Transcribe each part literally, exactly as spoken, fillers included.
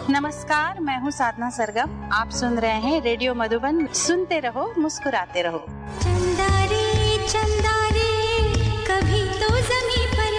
नमस्कार, मैं हूँ साधना सरगम। आप सुन रहे हैं रेडियो मधुबन। सुनते रहो, मुस्कुराते रहो। चंदा रे चंदा रे कभी तो ज़मीं पर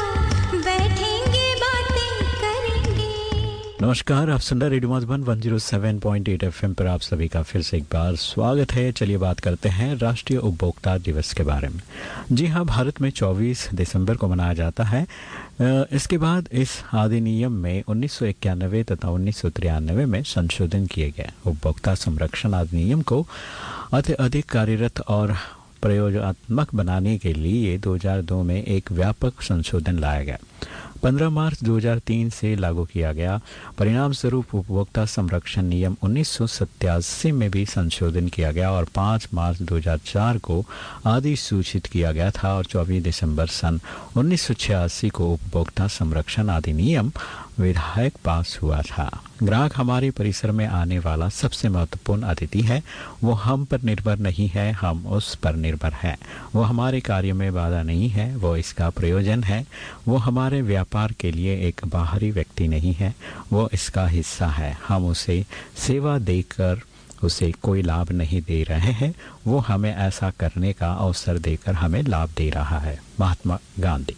आ, बैठेंगे बातें करेंगे। नमस्कार, आप सुन रहे रेडियो मधुबन एक सौ सात पॉइंट आठ एफएम पर आप सभी का फिर से एक बार स्वागत है। चलिए बात करते हैं राष्ट्रीय उपभोक्ता दिवस के बारे में। जी हाँ, भारत में चौबीस दिसंबर को मनाया जाता है। इसके बाद इस अधिनियम में उन्नीस सौ इक्यानवे तथा उन्नीस सौ तिरानवे में संशोधन किए गए। उपभोक्ता संरक्षण अधिनियम को अत्यधिक कार्यरत और प्रयोजनात्मक बनाने के लिए दो हज़ार दो में एक व्यापक संशोधन लाया गया। पंद्रह मार्च दो हज़ार तीन से लागू किया गया। परिणाम स्वरूप उपभोक्ता संरक्षण नियम उन्नीस सौ सत्तासी में भी संशोधन किया गया और पाँच मार्च दो हज़ार चार को अधिसूचित किया गया था और चौबीस दिसंबर सन उन्नीस सौ छियासी को उपभोक्ता संरक्षण अधिनियम विधेयक पास हुआ था। ग्राहक हमारे परिसर में आने वाला सबसे महत्वपूर्ण अतिथि है। वो हम पर निर्भर नहीं है, हम उस पर निर्भर हैं। वो हमारे कार्य में बाधा नहीं है, वो इसका प्रयोजन है। वो हमारे व्यापार के लिए एक बाहरी व्यक्ति नहीं है, वो इसका हिस्सा है। हम उसे सेवा देकर उसे कोई लाभ नहीं दे रहे हैं, वो हमें ऐसा करने का अवसर देकर हमें लाभ दे रहा है। महात्मा गांधी।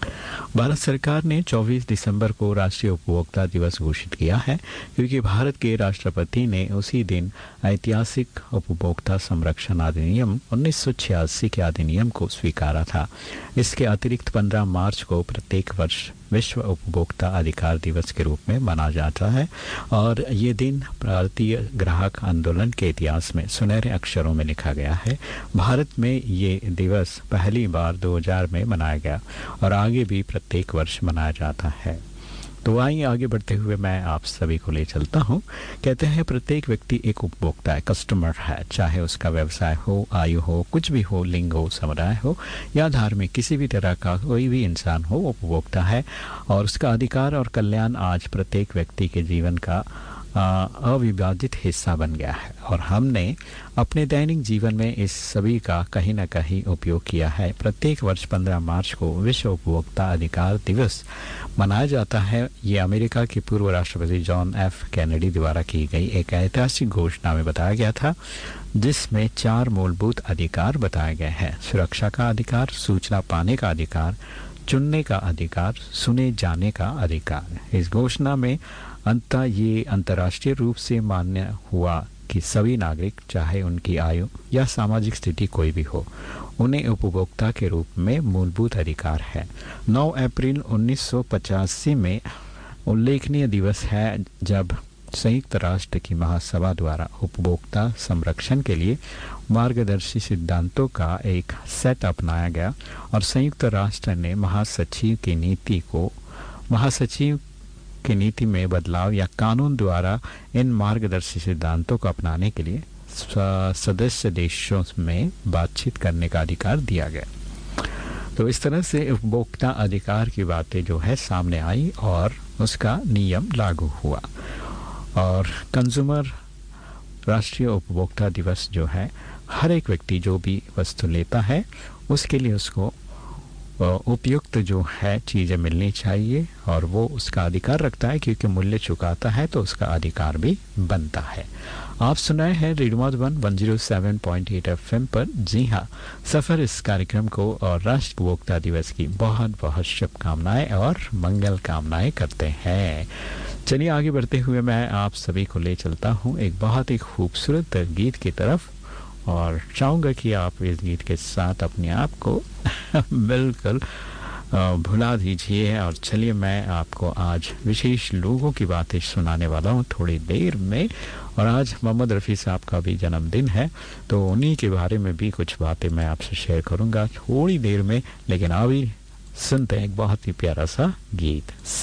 भारत सरकार ने चौबीस दिसंबर को राष्ट्रीय उपभोक्ता दिवस घोषित किया है क्योंकि भारत के राष्ट्रपति ने उसी दिन ऐतिहासिक उपभोक्ता संरक्षण अधिनियम उन्नीस सौ छियासी के अधिनियम को स्वीकारा था। इसके अतिरिक्त पंद्रह मार्च को प्रत्येक वर्ष विश्व उपभोक्ता अधिकार दिवस के रूप में मनाया जाता है और ये दिन भारतीय ग्राहक आंदोलन के इतिहास में सुनहरे अक्षरों में लिखा गया है। भारत में ये दिवस पहली बार दो हज़ार में मनाया गया और आगे भी प्रत्येक वर्ष मनाया जाता है। तो आइए आगे बढ़ते हुए मैं आप सभी को ले चलता हूँ। कहते हैं प्रत्येक व्यक्ति एक उपभोक्ता है, कस्टमर है, चाहे उसका व्यवसाय हो, आयु हो, कुछ भी हो, लिंग हो, समुदाय हो या धार्मिक, किसी भी तरह का कोई भी इंसान हो, उपभोक्ता है और उसका अधिकार और कल्याण आज प्रत्येक व्यक्ति के जीवन का अविभाजित हिस्सा बन गया है और हमने अपने दैनिक जीवन में इस सभी का कहीं ना कहीं उपयोग किया है। प्रत्येक वर्ष पंद्रह मार्च को विश्व उपभोक्ता अधिकार दिवस मनाया जाता है। ये अमेरिका के पूर्व राष्ट्रपति जॉन एफ कैनेडी द्वारा की गई एक ऐतिहासिक घोषणा में बताया गया था, जिसमें चार मूलभूत अधिकार बताए गए हैं: सुरक्षा का अधिकार, सूचना पाने का अधिकार, चुनने का अधिकार, सुने जाने का अधिकार। इस घोषणा में अंततः ये अंतर्राष्ट्रीय रूप से मान्य हुआ कि सभी नागरिक, चाहे उनकी आयु या सामाजिक स्थिति कोई भी हो, उन्हें उपभोक्ता के रूप में मूलभूत अधिकार है। नौ अप्रैल उन्नीस सौ पचासी में उल्लेखनीय दिवस है जब संयुक्त राष्ट्र की महासभा द्वारा उपभोक्ता संरक्षण के लिए मार्गदर्शी सिद्धांतों का एक सेट अपनाया गया और संयुक्त राष्ट्र ने महासचिव की नीति को महासचिव की नीति में बदलाव या कानून द्वारा इन मार्गदर्शी सिद्धांतों को अपनाने के लिए सदस्य देशों में बातचीत करने का अधिकार दिया गया। तो इस तरह से उपभोक्ता अधिकार की बातें जो है सामने आई और उसका नियम लागू हुआ। और कंज्यूमर राष्ट्रीय उपभोक्ता दिवस जो है, हर एक व्यक्ति जो भी वस्तु लेता है उसके लिए उसको उपयुक्त जो है चीज़ें मिलनी चाहिए और वो उसका अधिकार रखता है, क्योंकि मूल्य चुकाता है तो उसका अधिकार भी बनता है। आप सुनाए हैं रेडियो मधुबन एक सौ सात पॉइंट आठ एफएम पर। जी हाँ, सफ़र इस कार्यक्रम को और राष्ट्रीय उपभोक्ता दिवस की बहुत बहुत शुभकामनाएं और मंगल कामनाएं करते हैं। चलिए आगे बढ़ते हुए मैं आप सभी को ले चलता हूँ एक बहुत ही खूबसूरत गीत की तरफ और चाहूँगा कि आप इस गीत के साथ अपने आप को बिल्कुल भुला दीजिए। और चलिए मैं आपको आज विशेष लोगों की बातें सुनाने वाला हूँ थोड़ी देर में। और आज मोहम्मद रफ़ी साहब का भी जन्मदिन है, तो उन्हीं के बारे में भी कुछ बातें मैं आपसे शेयर करूँगा थोड़ी देर में। लेकिन अभी सुनते हैं एक बहुत ही प्यारा सा गीत।